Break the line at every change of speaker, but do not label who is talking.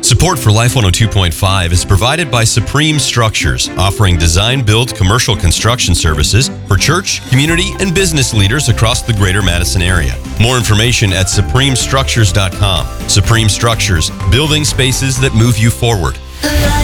Support for Life 102.5 is provided by Supreme Structures, offering design-build commercial construction services for church, community, and business leaders across the greater Madison area. More information at supremestructures.com. Supreme Structures, building spaces that move you forward.